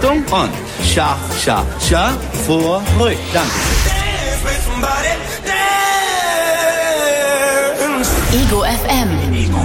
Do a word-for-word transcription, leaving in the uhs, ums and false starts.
Achtung und Schach, Schach, Schach, vorrück. Danke. Ego F M.